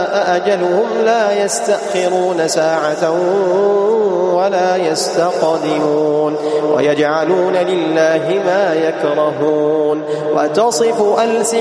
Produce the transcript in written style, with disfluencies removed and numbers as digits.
جاء أجلهم لا يستأخرون ساعة ولا يستقدمون ويجعلون لله ما يكرهون وتصف ألسنتهم